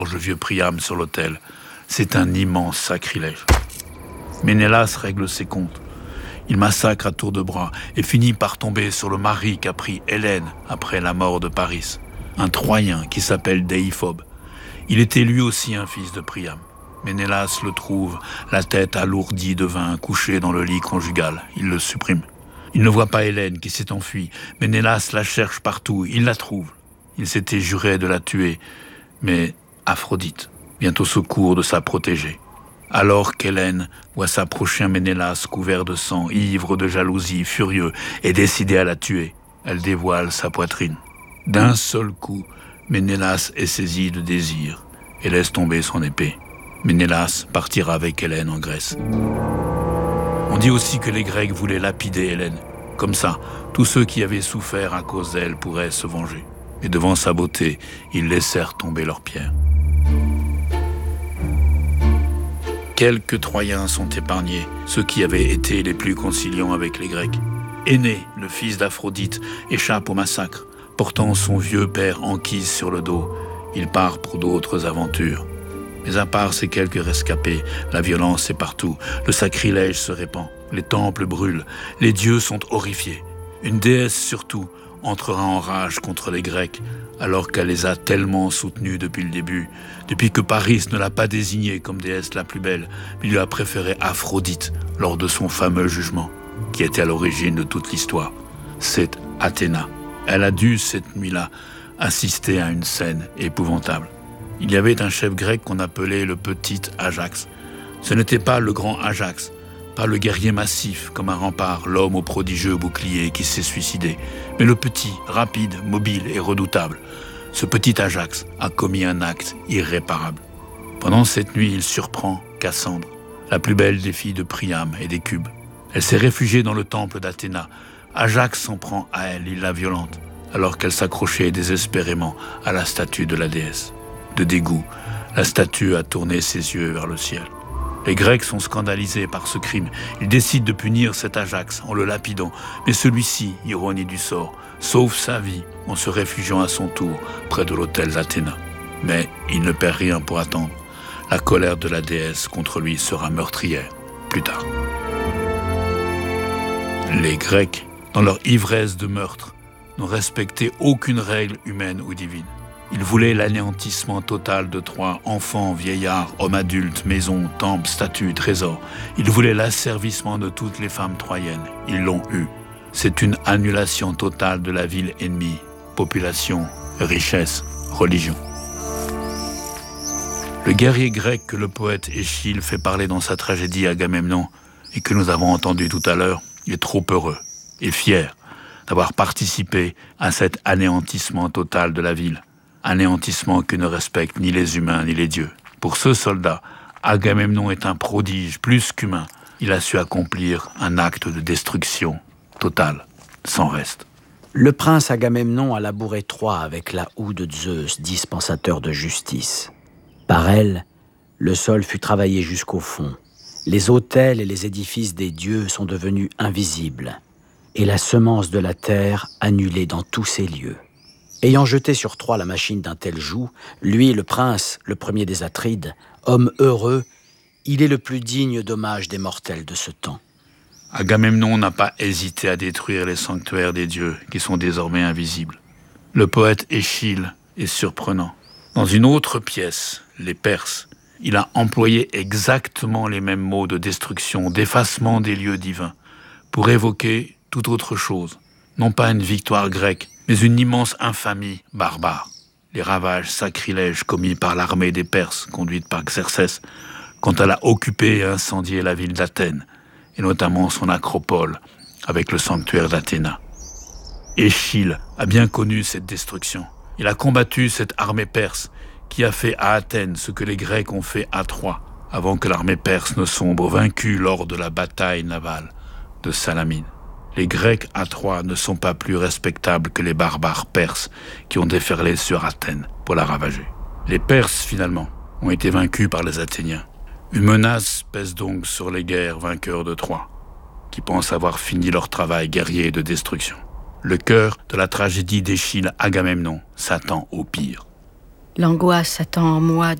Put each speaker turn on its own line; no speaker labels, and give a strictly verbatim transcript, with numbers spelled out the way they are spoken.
le vieux Priam sur l'autel. C'est un immense sacrilège. Ménélas règle ses comptes. Il massacre à tour de bras et finit par tomber sur le mari qu'a pris Hélène après la mort de Paris, un Troyen qui s'appelle Déiphobe. Il était lui aussi un fils de Priam. Ménélas le trouve, la tête alourdie de vin, couché dans le lit conjugal. Il le supprime. Il ne voit pas Hélène qui s'est enfuie. Ménélas la cherche partout, il la trouve. Il s'était juré de la tuer, mais Aphrodite vient au secours de sa protégée. Alors qu'Hélène voit s'approcher un Ménélas couvert de sang, ivre de jalousie, furieux, et décidé à la tuer, elle dévoile sa poitrine. D'un seul coup, Ménélas est saisi de désir et laisse tomber son épée. Ménélas partira avec Hélène en Grèce. On dit aussi que les Grecs voulaient lapider Hélène. Comme ça, tous ceux qui avaient souffert à cause d'elle pourraient se venger. Et devant sa beauté, ils laissèrent tomber leurs pierres. Quelques Troyens sont épargnés, ceux qui avaient été les plus conciliants avec les Grecs. Énée, le fils d'Aphrodite, échappe au massacre, portant son vieux père Anchise sur le dos. Il part pour d'autres aventures. Mais à part ces quelques rescapés, la violence est partout, le sacrilège se répand, les temples brûlent, les dieux sont horrifiés. Une déesse surtout entrera en rage contre les Grecs, alors qu'elle les a tellement soutenus depuis le début, depuis que Paris ne l'a pas désignée comme déesse la plus belle, mais lui a préféré Aphrodite lors de son fameux jugement, qui était à l'origine de toute l'histoire. C'est Athéna. Elle a dû, cette nuit-là, assister à une scène épouvantable. Il y avait un chef grec qu'on appelait le petit Ajax. Ce n'était pas le grand Ajax, pas le guerrier massif comme un rempart, l'homme au prodigieux bouclier qui s'est suicidé, mais le petit, rapide, mobile et redoutable. Ce petit Ajax a commis un acte irréparable. Pendant cette nuit, il surprend Cassandre, la plus belle des filles de Priam et des Cubes. Elle s'est réfugiée dans le temple d'Athéna. Ajax s'en prend à elle, il la violente, alors qu'elle s'accrochait désespérément à la statue de la déesse. De dégoût, la statue a tourné ses yeux vers le ciel. Les Grecs sont scandalisés par ce crime. Ils décident de punir cet Ajax en le lapidant. Mais celui-ci, ironie du sort, sauve sa vie en se réfugiant à son tour près de l'autel d'Athéna. Mais il ne perd rien pour attendre. La colère de la déesse contre lui sera meurtrière plus tard. Les Grecs, dans leur ivresse de meurtre, n'ont respecté aucune règle humaine ou divine. Ils voulaient l'anéantissement total de Troie, enfants, vieillards, hommes adultes, maisons, temples, statues, trésors. Ils voulaient l'asservissement de toutes les femmes troyennes. Ils l'ont eu. C'est une annulation totale de la ville ennemie. Population, richesse, religion. Le guerrier grec que le poète Échille fait parler dans sa tragédie Agamemnon et que nous avons entendu tout à l'heure est trop heureux et fier d'avoir participé à cet anéantissement total de la ville. Anéantissement que ne respectent ni les humains ni les dieux. Pour ce soldat, Agamemnon est un prodige plus qu'humain. Il a su accomplir un acte de destruction totale, sans reste.
Le prince Agamemnon a labouré Troie avec la houe de Zeus, dispensateur de justice. Par elle, le sol fut travaillé jusqu'au fond. Les autels et les édifices des dieux sont devenus invisibles, et la semence de la terre annulée dans tous ses lieux. Ayant jeté sur Troie la machine d'un tel joug, lui, le prince, le premier des Atrides, homme heureux, il est le plus digne d'hommage des mortels de ce temps.
Agamemnon n'a pas hésité à détruire les sanctuaires des dieux, qui sont désormais invisibles. Le poète Échille est surprenant. Dans une autre pièce, les Perses, il a employé exactement les mêmes mots de destruction, d'effacement des lieux divins, pour évoquer toute autre chose. Non pas une victoire grecque, mais une immense infamie barbare. Les ravages sacrilèges commis par l'armée des Perses, conduite par Xerxès, quand elle a occupé et incendié la ville d'Athènes, et notamment son acropole, avec le sanctuaire d'Athéna. Échille a bien connu cette destruction. Il a combattu cette armée perse, qui a fait à Athènes ce que les Grecs ont fait à Troie, avant que l'armée perse ne sombre, vaincue lors de la bataille navale de Salamine. Les Grecs à Troie ne sont pas plus respectables que les barbares perses qui ont déferlé sur Athènes pour la ravager. Les Perses, finalement, ont été vaincus par les Athéniens. Une menace pèse donc sur les guerres vainqueurs de Troie, qui pensent avoir fini leur travail guerrier de destruction. Le cœur de la tragédie d'Échille Agamemnon s'attend au pire.
L'angoisse attend en moi